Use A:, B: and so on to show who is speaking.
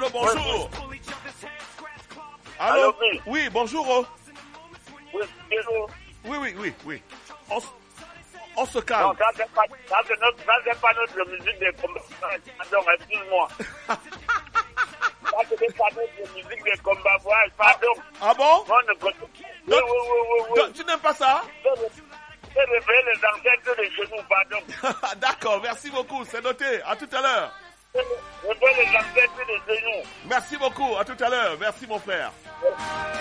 A: Allô, bonjour. Allô? Oui, bonjour. Oui. On se calme.
B: Non, ça c'est pas notre musique de combat. Pardon, excuse-moi. Ça c'est pas notre musique de combat. Pardon.
A: Ah bon?
B: Oui.
A: Tu n'aimes pas ça?
B: C'est réveiller les ancêtres de chez nous, pardon.
A: D'accord, merci beaucoup, c'est noté. À tout à l'heure.
B: Réveiller les ancêtres de chez nous.
A: Merci beaucoup, à tout à l'heure. Merci mon frère.